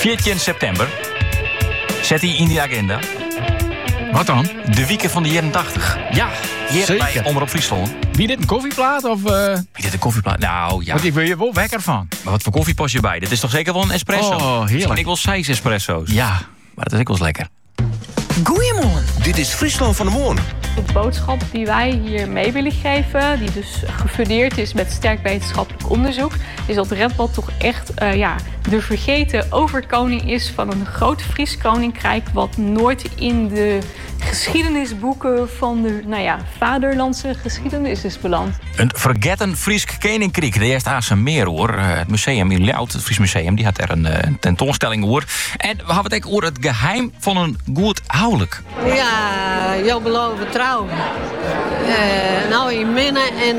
14 september. Zet die in die agenda. Wat dan? De weekend van de jaren 80. Ja, hier Zeker. bij Omroep Friesland. Wie dit een koffieplaat? Of, Wie dit een koffieplaat? Nou ja. Want ik wil je wel wekker van. Maar wat voor koffie pas je bij? Dit is toch zeker wel een espresso? Oh, heerlijk. Ik wil 6 espresso's. Ja. Maar dat is ook wel eens lekker. Goeiemorgen. Dit is Friesland van de Morgen. De boodschap die wij hier mee willen geven, die dus gefundeerd is met sterk wetenschappelijk onderzoek, is dat Redbad toch echt de vergeten overkoning is van een groot Fries koninkrijk wat nooit in de geschiedenisboeken van de vaderlandse geschiedenis is beland. Een vergeten Fries koninkrijk. De eerste Aassemeer hoor. Het museum in Ljout, het Fries Museum, die had er een tentoonstelling over. En we hebben het ook over het geheim van een goed huwelijk. Ja, jou beloven trouw. Nou, in minnen en